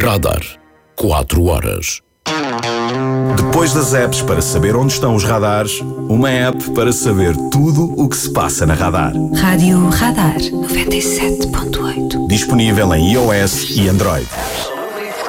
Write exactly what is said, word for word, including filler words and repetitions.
Radar. Quatro horas. Depois das apps para saber onde estão os radares, uma app para saber tudo o que se passa na Radar. Rádio Radar noventa e sete ponto oito. Disponível em iOS e Android.